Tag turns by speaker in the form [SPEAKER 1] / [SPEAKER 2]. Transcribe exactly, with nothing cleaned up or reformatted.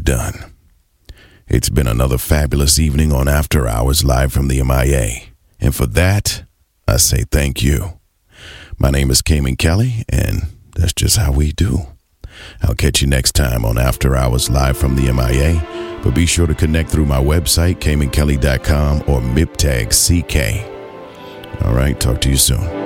[SPEAKER 1] done. It's been another fabulous evening on After Hours live from the M I A. And for that, I say thank you. My name is Cayman Kelly, and that's just how we do. I'll catch you next time on After Hours live from the M I A, but be sure to connect through my website, cayman kelly dot com or M I P T A G C K. All right, talk to you soon.